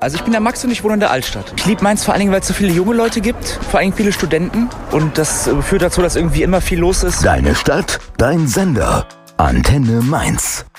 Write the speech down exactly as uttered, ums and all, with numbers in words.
Also ich bin der Max und ich wohne in der Altstadt. Ich liebe Mainz vor allen Dingen, weil es so viele junge Leute gibt, vor allem viele Studenten. Und das führt dazu, dass irgendwie immer viel los ist. Deine Stadt, dein Sender. Antenne Mainz.